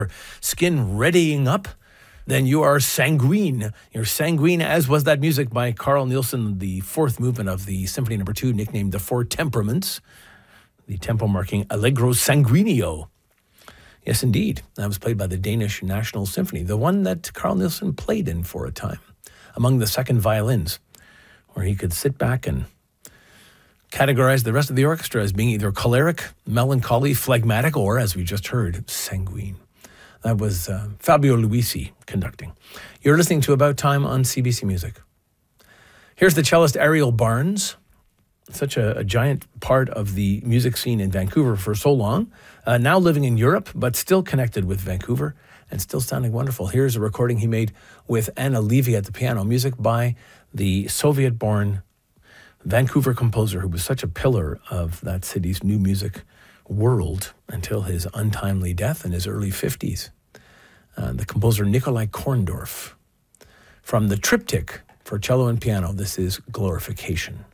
skin readying up, then you are sanguine. You're sanguine, as was that music by Carl Nielsen, the fourth movement of the Symphony No. 2, nicknamed The Four Temperaments, the tempo marking Allegro Sanguineo. Yes, indeed. That was played by the Danish National Symphony, the one that Carl Nielsen played in for a time, among the second violins, where he could sit back and categorize the rest of the orchestra as being either choleric, melancholy, phlegmatic, or, as we just heard, sanguine. That was Fabio Luisi conducting. You're listening to About Time on CBC Music. Here's the cellist Ariel Barnes, such a giant part of the music scene in Vancouver for so long, now living in Europe, but still connected with Vancouver and still sounding wonderful. Here's a recording he made with Anna Levy at the piano, music by the Soviet-born Vancouver composer who was such a pillar of that city's new music world until his untimely death in his early 50s. The composer Nikolai Korndorff. From the triptych for cello and piano, this is Glorification.